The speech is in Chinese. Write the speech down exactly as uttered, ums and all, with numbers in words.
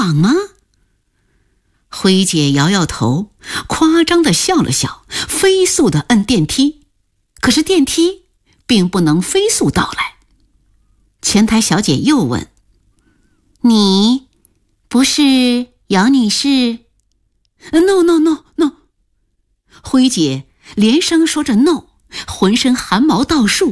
谎吗？辉姐摇摇头，夸张地笑了笑，飞速地摁电梯。可是电梯并不能飞速到来。前台小姐又问：你不是姚女士？ No no no no。 辉姐连声说着 no， 浑身汗毛倒竖，